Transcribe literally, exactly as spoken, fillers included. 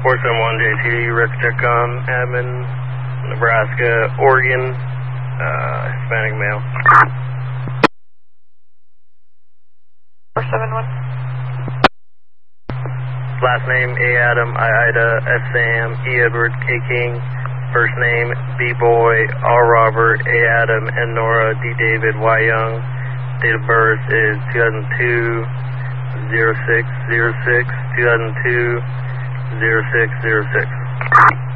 four seven one J T, record check on admin, Nebraska, Oregon, uh, Hispanic male. four seven one. Last name A Adam, I Ida, S Sam, E Edward, K King. First name B Boy, R Robert, A Adam, N Nora, D David, Y Young. Date of birth is two thousand two, oh six oh six, two thousand two, oh six oh six.